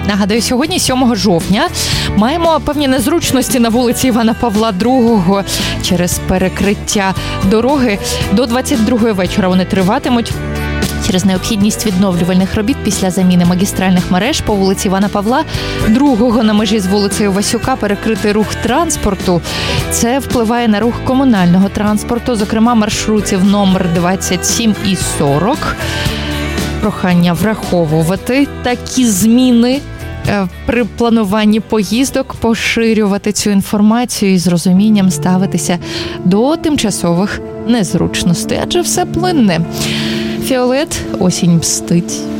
Нагадаю, сьогодні, 7 жовтня, маємо певні незручності на вулиці Івана Павла II через перекриття дороги. До 22-ї вечора вони триватимуть. Через необхідність відновлювальних робіт після заміни магістральних мереж по вулиці Івана Павла II на межі з вулицею Васюка перекритий рух транспорту. Це впливає на рух комунального транспорту, зокрема маршрутів номер 27 і 40. Прохання враховувати такі зміни при плануванні поїздок, поширювати цю інформацію і з розумінням ставитися до тимчасових незручностей, адже все плинне. Фіолет, осінь мстить.